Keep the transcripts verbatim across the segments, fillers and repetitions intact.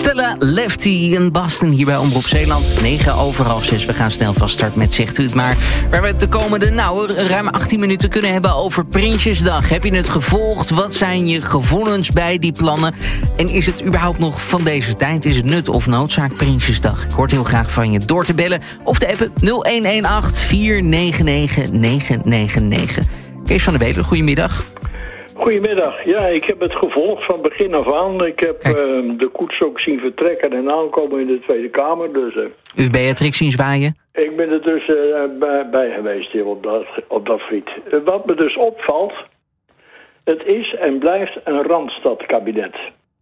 Stella, Lefty en Boston hier bij Omroep Zeeland. negen over half zes. We gaan snel van start met Zegt u het maar. Waar we het de komende nou, ruim achttien minuten kunnen hebben over Prinsjesdag. Heb je het gevolgd? Wat zijn je gevoelens bij die plannen? En is het überhaupt nog van deze tijd? Is het nut of noodzaak Prinsjesdag? Ik hoor het heel graag van je door te bellen of te appen nul een een acht vier negen negen negen negen negen. Kees van der Welen, goedemiddag. Goedemiddag. Ja, ik heb het gevolgd van begin af aan. Ik heb uh, de koets ook zien vertrekken en aankomen in de Tweede Kamer. Dus, uh, U heeft Beatrix zien zwaaien? Ik ben er dus uh, bij, bij geweest hier op dat, op dat friet. Uh, wat me dus opvalt, het is en blijft een Randstadkabinet.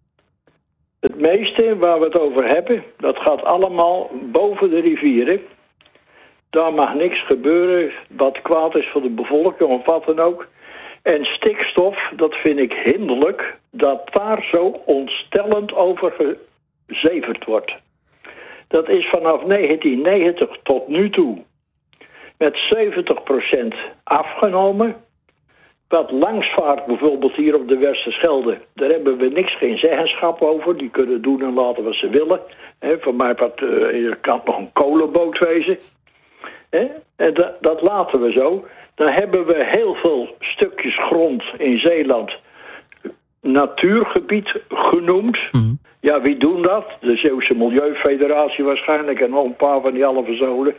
Het meeste waar we het over hebben, dat gaat allemaal boven de rivieren. Daar mag niks gebeuren wat kwaad is voor de bevolking of wat dan ook. En stikstof, dat vind ik hinderlijk, dat daar zo ontstellend over gezeverd wordt. Dat is vanaf negentien negentig tot nu toe met zeventig procent afgenomen. Wat langsvaart bijvoorbeeld hier op de Westerschelde, daar hebben we niks, geen zeggenschap over. Die kunnen doen en laten wat ze willen. He, voor mij wat, uh, kan nog een kolenboot wezen. He, en dat, dat laten we zo. Dan hebben we heel veel stukjes grond in Zeeland natuurgebied genoemd. Mm. Ja, wie doen dat? De Zeeuwse Milieufederatie waarschijnlijk en nog een paar van die halve zolen.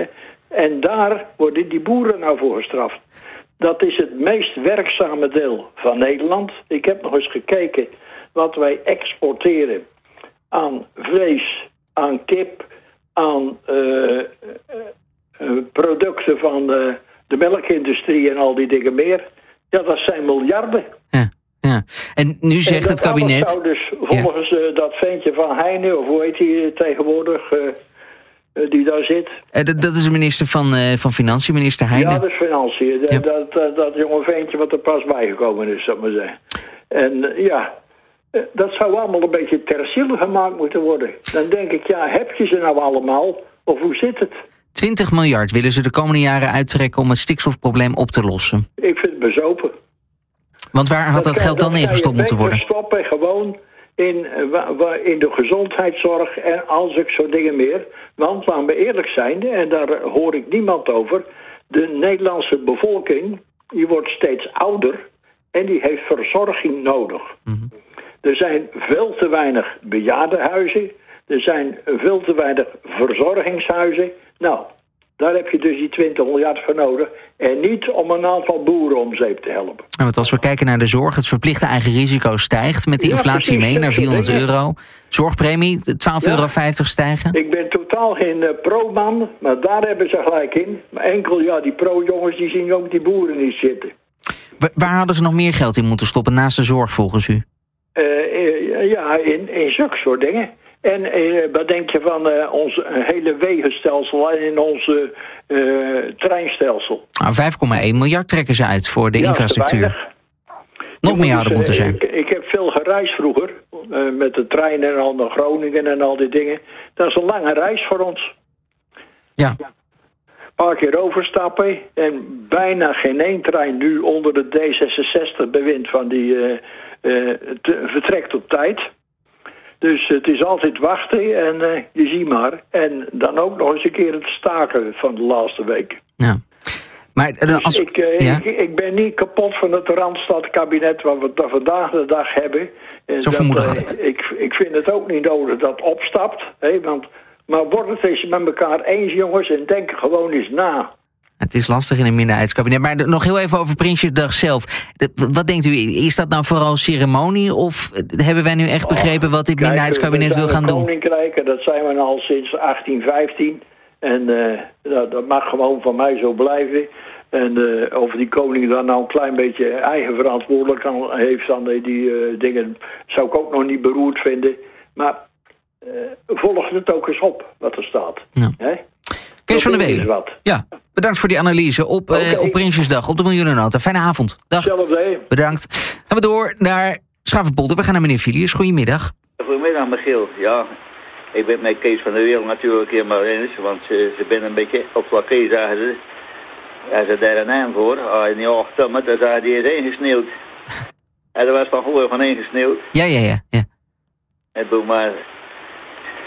En daar worden die boeren nou voor gestraft. Dat is het meest werkzame deel van Nederland. Ik heb nog eens gekeken wat wij exporteren aan vlees, aan kip, aan uh, uh, uh, producten van Uh, de melkindustrie en al die dingen meer. Ja, dat zijn miljarden. Ja, ja. En nu zegt en het kabinet... zou dus volgens ja. uh, dat ventje van Heijnen, of hoe heet hij tegenwoordig, uh, uh, die daar zit. Uh, dat, dat is de minister van, uh, van Financiën, minister Heijnen. Ja, dat is Financiën. Ja. Dat, dat, dat jonge ventje wat er pas bijgekomen is, zou ik maar zeggen. En uh, ja, uh, dat zou allemaal een beetje ter ziele gemaakt moeten worden. Dan denk ik, ja, heb je ze nou allemaal? Of hoe zit het? twintig miljard willen ze de komende jaren uittrekken om het stikstofprobleem op te lossen. Ik vind het bezopen. Want waar had dat, dat geld dan ingestopt moeten worden? Stoppen gewoon in, in de gezondheidszorg en al zulke soort dingen meer. Want, laten we eerlijk zijn, en daar hoor ik niemand over, de Nederlandse bevolking, die wordt steeds ouder en die heeft verzorging nodig. Mm-hmm. Er zijn veel te weinig bejaardenhuizen. Er zijn veel te weinig verzorgingshuizen. Nou, daar heb je dus die twintig miljard voor nodig. En niet om een aantal boeren om zeep te helpen. Ja, want als we kijken naar de zorg, het verplichte eigen risico stijgt met de inflatie ja, precies, mee naar vierhonderd euro. Zorgpremie, twaalf euro vijftig stijgen. Ik ben totaal geen uh, pro-man, maar daar hebben ze gelijk in. Maar enkel, ja, die pro-jongens die zien ook die boeren niet zitten. Wa- waar hadden ze nog meer geld in moeten stoppen naast de zorg volgens u? Uh, uh, ja, in, in zulke soort dingen. En eh, wat denk je van uh, ons hele wegenstelsel en in ons uh, treinstelsel? Nou, vijf komma één miljard trekken ze uit voor de ja, infrastructuur. Nog meer hadden moeten zijn. Ik, ik heb veel gereisd vroeger, uh, met de trein en al naar Groningen en al die dingen. Dat is een lange reis voor ons. Ja. Een paar keer overstappen en bijna geen één trein nu onder de D zesenzestig-bewind van die uh, uh, te, vertrekt op tijd. Dus het is altijd wachten en uh, je ziet maar. En dan ook nog eens een keer het staken van de laatste week. Ja. Maar, uh, als... dus ik, uh, ja? ik, ik ben niet kapot van het Randstadkabinet wat we vandaag de dag hebben. En Zo vermoeden had uh, ik. ik. Ik vind het ook niet nodig dat opstapt. Hè, want, maar word het eens met elkaar eens, jongens, en denk gewoon eens na. Het is lastig in een minderheidskabinet. Maar de, nog heel even over Prinsjesdag zelf. De, wat denkt u, is dat nou vooral ceremonie? Of hebben wij nu echt begrepen wat dit minderheidskabinet Kijk, wil gaan doen? Koninkrijk, dat zijn we al sinds achttien vijftien. En uh, dat, dat mag gewoon van mij zo blijven. En uh, of die koning daar nou een klein beetje eigen verantwoordelijk aan heeft aan die, die uh, dingen, zou ik ook nog niet beroerd vinden. Maar uh, volg het ook eens op wat er staat. Ja. Hè? Kees van der Welen. Ja, bedankt voor die analyse op, okay. uh, op Prinsjesdag, op de Miljoenennota. Fijne avond. Dag. Zelfde. Bedankt. Gaan we door naar Schavenpolder. We gaan naar meneer Filius. Goedemiddag. Goedemiddag, Michiel. Ja, ik ben met Kees van der Welen natuurlijk helemaal eens, want ze, ze zijn een beetje op wat Kees zeggen ze. Hij zei daar een naam voor. Als je niet achtermet, dan zei hij is ingesneeuwd. En er was van gehoor van ingesneeuwd. Ja, ja, ja. ja. En toen maar,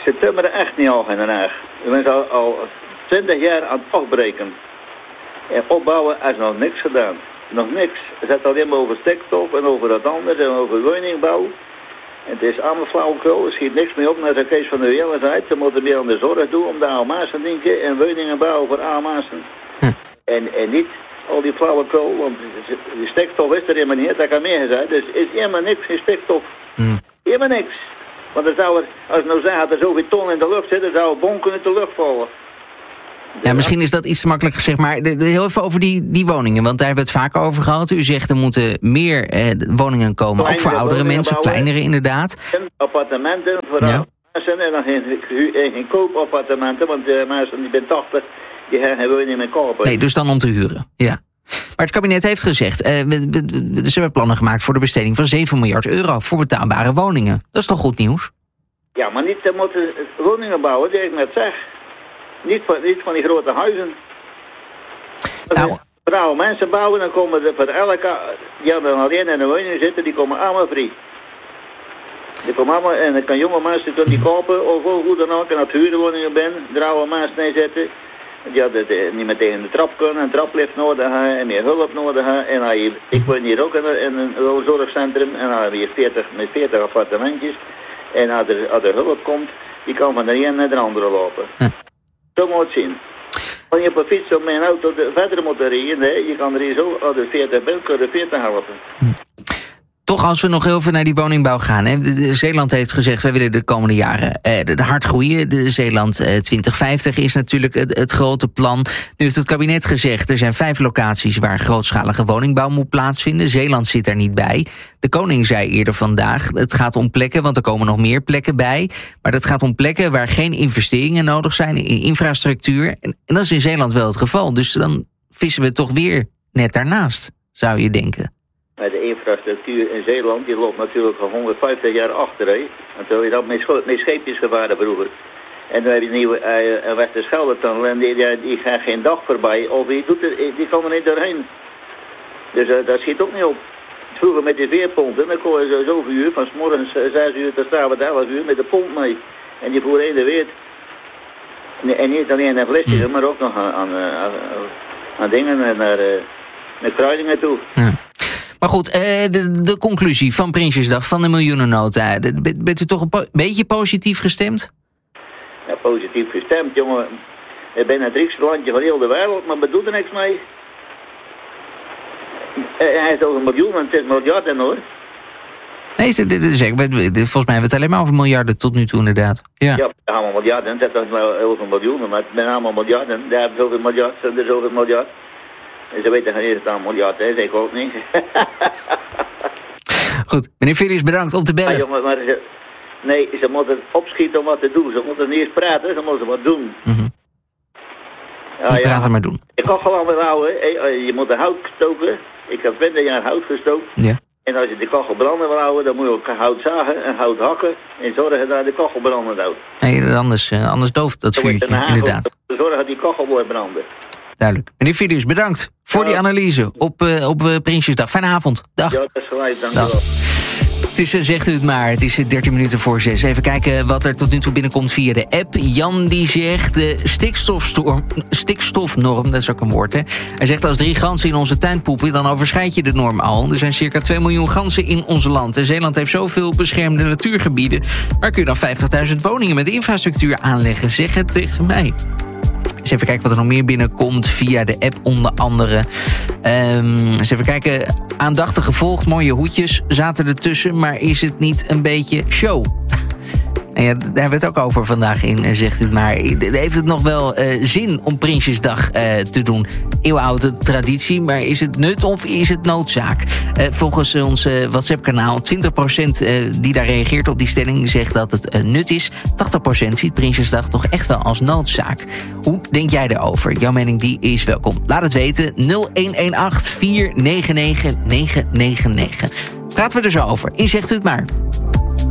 Ze timmeren echt niet af in Den Haag. We zijn al, al twintig jaar aan het afbreken. En opbouwen is nog niks gedaan. Nog niks. Het gaat alleen maar over stikstof en over dat andere en over woningbouw. En het is allemaal flauwekul. Er schiet niks meer op naar de Kees van de Wielen zei. Ze moeten meer aan de zorg doen om de Almaas te denken en woningen bouwen voor Almaasen. Hm. En, en niet al die flauwekul, want die stikstof is er helemaal niet. Dat kan meer gezegd. Dus is helemaal niks, geen stikstof. Hm. Helemaal niks. Want dan zou er, als we nou zeggen dat er zoveel ton in de lucht zit, dan zou een bonken uit de lucht vallen. Ja, misschien is dat iets te makkelijk gezegd, maar de, de, heel even over die, die woningen, want daar hebben we het vaker over gehad. U zegt er moeten meer eh, woningen komen, kleinere ook voor oudere mensen, bouwen, kleinere inderdaad. Appartementen voor ja. mensen en dan geen, geen koopappartementen, want de mensen die ben tachtig, die hebben geen woning meer kopen. Nee, dus dan om te huren, ja. Maar het kabinet heeft gezegd, eh, we, we, we, ze hebben plannen gemaakt voor de besteding van zeven miljard euro voor betaalbare woningen. Dat is toch goed nieuws? Ja, maar niet, ze moeten woningen bouwen, die ik net zeg. Niet van, niet van die grote huizen. Als nou, vrouwen mensen bouwen, dan komen ze voor elke... Die hadden alleen in de woning zitten, die komen allemaal vrij. Die komen allemaal... En dan kan jonge mensen kunnen die kopen, of hoe dan ook. En als huurwoningen ben, er oude mensen neerzetten. Die hadden de, niet meer tegen de trap kunnen, een traplift nodig hebben en meer hulp nodig hebben. En dan, ik woon hier ook in een, in een zorgcentrum en dan heb je veertig, met veertig appartementjes. En als er, als er hulp komt, die kan van de een naar de andere lopen. Hm. Zo moet het zien. Als je op een fiets of met een auto verder moet rijden, nee, je kan er hier zo, als er veertig bent, kun je veertig helpen. Toch, als we nog heel veel naar die woningbouw gaan. Hè. De, de Zeeland heeft gezegd, wij willen de komende jaren eh, de, de hard groeien. De Zeeland eh, twintig vijftig is natuurlijk het, het grote plan. Nu heeft het kabinet gezegd, er zijn vijf locaties waar grootschalige woningbouw moet plaatsvinden. Zeeland zit daar niet bij. De koning zei eerder vandaag, het gaat om plekken, want er komen nog meer plekken bij. Maar dat gaat om plekken waar geen investeringen nodig zijn in infrastructuur. En, en dat is in Zeeland wel het geval. Dus dan vissen we toch weer net daarnaast, zou je denken. Maar de infrastructuur in Zeeland die loopt natuurlijk al honderdvijftig jaar achter. Hè? Want toen heb je dat met, scho- met scheepjes gevaren vroeger. En dan heb je nieuwe uh, Westerschelde-tunnel en die, die, die gaat geen dag voorbij. Of die, doet er, die kan er niet doorheen. Dus uh, dat schiet ook niet op. Vroeger met die veerponten, dan kon je zoveel uur, van 's morgens zes uur tot 's avonds elf uur met de pont mee. En die voer heen de weer. En niet alleen naar Vlissingen, maar ook nog aan, aan, aan, aan dingen, naar, naar Kruidingen toe. Ja. Maar goed, eh, de, de conclusie van Prinsjesdag, van de miljoenennota. Bent u toch een po- beetje positief gestemd? Ja, positief gestemd, jongen. Ik ben het rijkste landje van heel de wereld, maar we doen er niks mee. Hij is over een miljoen, en het is miljarden hoor. Nee, dit, dit is, volgens mij hebben we het alleen maar over miljarden tot nu toe inderdaad. Ja, ja allemaal miljarden. Het is toch wel over miljoenen, maar het zijn allemaal miljarden. Daar hebben zoveel miljard, er is zoveel miljard. En ze weten geen eens het aan miljard is, ik ook niet. Goed, meneer Filius, bedankt om te bellen. Ja, jongen, maar ze, nee, ze moeten opschieten om wat te doen. Ze moeten niet eens praten, ze moeten wat doen. Mm-hmm. Ja, niet praten, ja. Maar doen. Ik kan gewoon weer houden, je moet de hout stoken. Ik heb twintig jaar hout gestookt. Ja. En als je de kachel branden wil houden, dan moet je ook hout zagen en hout hakken. En zorgen dat de kachel branden houdt. Nee, anders, uh, anders dooft dat vuurtje, inderdaad. Zorgen dat die kachel wordt branden. Duidelijk. Meneer Filius, bedankt voor ja. die analyse op, uh, op uh, Prinsjesdag. Fijne avond. Dag. Ja, dat is gelijk. Dank u wel. Het is, uh, zegt u het maar, het is dertien minuten voor zes. Even kijken wat er tot nu toe binnenkomt via de app. Jan die zegt, de stikstofstorm, stikstofnorm, dat is ook een woord hè. Hij zegt, als drie ganzen in onze tuin poepen, dan overschrijd je de norm al. Er zijn circa twee miljoen ganzen in ons land. En Zeeland heeft zoveel beschermde natuurgebieden. Waar kun je dan vijftigduizend woningen met infrastructuur aanleggen? Zeg het tegen mij. Eens even kijken wat er nog meer binnenkomt via de app onder andere. Um, eens even kijken. Aandachtig gevolgd, mooie hoedjes zaten ertussen. Maar is het niet een beetje show? En ja, daar hebben we het ook over vandaag in, zegt u maar. Heeft het nog wel uh, zin om Prinsjesdag uh, te doen? Eeuwenoude traditie, maar is het nut of is het noodzaak? Uh, volgens ons uh, WhatsApp-kanaal, twintig procent uh, die daar reageert op die stelling zegt dat het uh, nut is. tachtig procent ziet Prinsjesdag toch echt wel als noodzaak. Hoe denk jij erover? Jouw mening die is welkom. Laat het weten, nul een een acht vier negen negen negen negen negen. Praten we er zo over. In Zegt u het maar.